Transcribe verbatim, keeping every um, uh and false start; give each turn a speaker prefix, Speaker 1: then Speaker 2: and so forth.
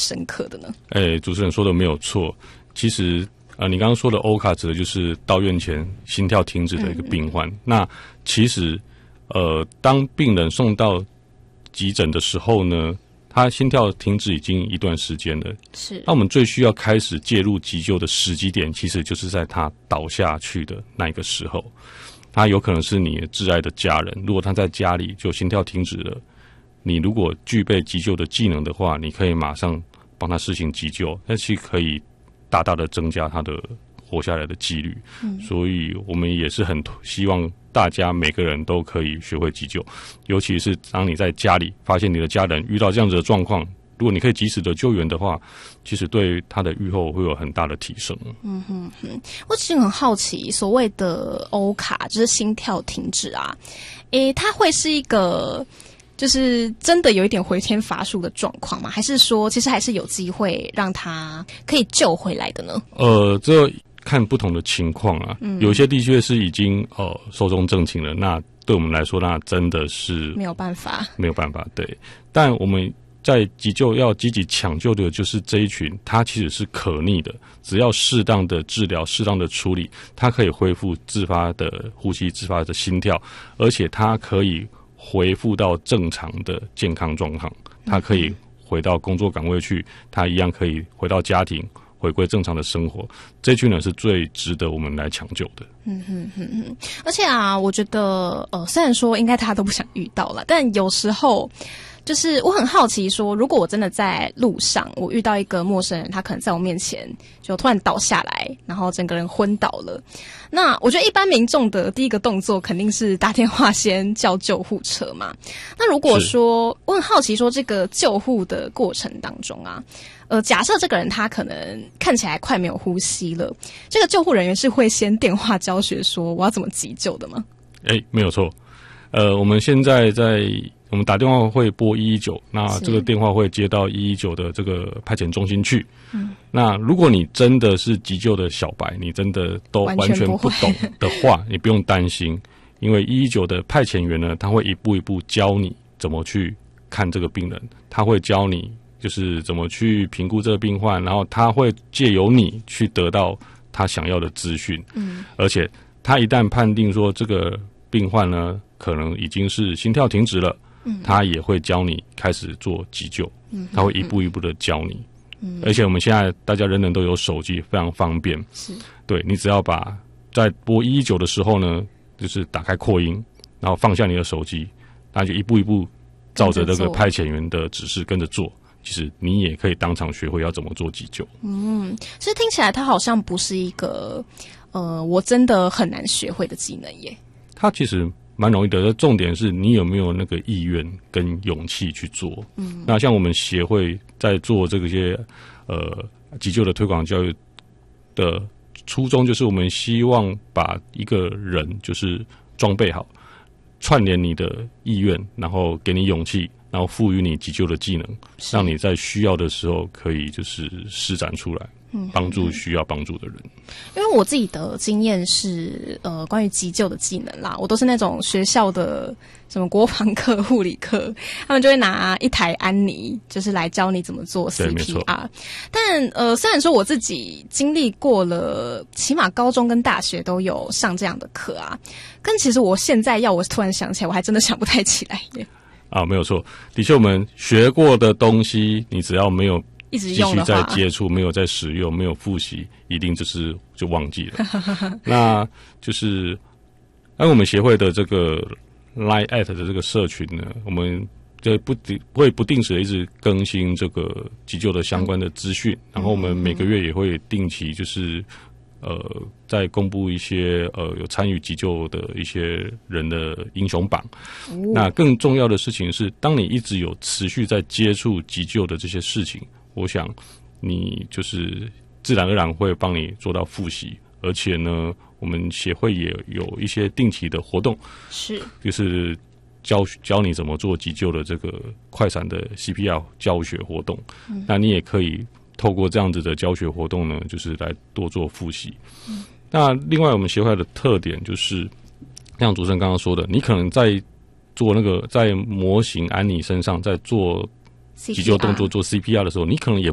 Speaker 1: 深刻的呢？
Speaker 2: 哎，主持人说的没有错，其实呃，你刚刚说的欧卡指的就是到院前心跳停止的一个病患。嗯、那其实呃，当病人送到急诊的时候呢，他心跳停止已经一段时间了。
Speaker 1: 是。
Speaker 2: 那我们最需要开始介入急救的时机点，其实就是在他倒下去的那个时候。他有可能是你挚爱的家人，如果他在家里就心跳停止了，你如果具备急救的技能的话，你可以马上帮他施行急救，那其实可以大大的增加他的活下来的几率。嗯，所以我们也是很希望大家每个人都可以学会急救，尤其是当你在家里发现你的家人遇到这样子的状况，如果你可以及时的救援的话，其实对他的预后会有很大的提升。
Speaker 1: 嗯哼哼，我其实很好奇，所谓的欧卡就是心跳停止啊，诶，它会是一个就是真的有一点回天乏术的状况吗？还是说其实还是有机会让他可以救回来的呢？
Speaker 2: 呃，这看不同的情况啊，嗯、有些的确是已经呃寿终正寝了，那对我们来说，那真的是
Speaker 1: 没有办法，
Speaker 2: 没有办法。对，但我们在急救要积极抢救的就是这一群，它其实是可逆的，只要适当的治疗、适当的处理，它可以恢复自发的呼吸、自发的心跳，而且它可以恢复到正常的健康状况，它可以回到工作岗位去，它一样可以回到家庭，回归正常的生活。这群人是最值得我们来抢救的。
Speaker 1: 嗯哼哼哼，而且啊，我觉得呃，虽然说应该大家都不想遇到了，但有时候就是我很好奇说，如果我真的在路上，我遇到一个陌生人，他可能在我面前就突然倒下来，然后整个人昏倒了。那我觉得一般民众的第一个动作肯定是打电话先叫救护车嘛。那如果说我很好奇说，这个救护的过程当中啊，呃，假设这个人他可能看起来快没有呼吸了，这个救护人员是会先电话教学说我要怎么急救的吗？
Speaker 2: 哎，没有错。呃，我们现在在我们打电话会拨一一九，那这个电话会接到一一九的这个派遣中心去。嗯，那如果你真的是急救的小白，你真的都完全不懂的话，你不用担心，因为一一九的派遣员呢，他会一步一步教你怎么去看这个病人，他会教你就是怎么去评估这个病患，然后他会借由你去得到他想要的资讯。嗯，而且他一旦判定说这个病患呢可能已经是心跳停止了，嗯，他也会教你开始做急救，嗯，他会一步一步的教你。嗯，而且我们现在大家人人都有手机，非常方便。是，对，你只要把在拨一一九的时候呢，就是打开扩音，然后放下你的手机，那就一步一步照着这个派遣员的指示跟着做。其实你也可以当场学会要怎么做急救。
Speaker 1: 嗯，其实听起来它好像不是一个呃，我真的很难学会的技能耶。
Speaker 2: 它其实蛮容易的，重点是你有没有那个意愿跟勇气去做。嗯，那像我们协会在做这些呃急救的推广教育的初衷，就是我们希望把一个人就是装备好，串联你的意愿，然后给你勇气，然后赋予你急救的技能，让你在需要的时候可以就是施展出来，帮助需要帮助的人。
Speaker 1: 因为我自己的经验是，呃，关于急救的技能啦，我都是那种学校的什么国防课、护理课，他们就会拿一台安妮，就是来教你怎么做 C P R。但呃，虽然说我自己经历过了，起码高中跟大学都有上这样的课啊，但其实我现在要我突然想起来，我还真的想不太起来耶。
Speaker 2: 啊，没有错，的确，我们学过的东西，你只要没有
Speaker 1: 一直
Speaker 2: 继续在接触，没有在使用，没有复习，一定就是就忘记了。那就是按我们协会的这个 Line at 的这个社群呢，我们这不定会不定时的一直更新这个急救的相关的资讯，嗯，然后我们每个月也会定期就是呃再公布一些呃有参与急救的一些人的英雄榜。哦，那更重要的事情是，当你一直有持续在接触急救的这些事情，我想你就是自然而然会帮你做到复习，而且呢，我们协会也有一些定期的活动，是就是教教你怎么做急救的这个快闪的 C P R 教学活动。嗯，那你也可以透过这样子的教学活动呢，就是来多做复习。嗯，那另外我们协会的特点就是，像主持人刚刚说的，你可能在做那个在模型安妮身上在做急救动作做 C P R 的时候，你可能也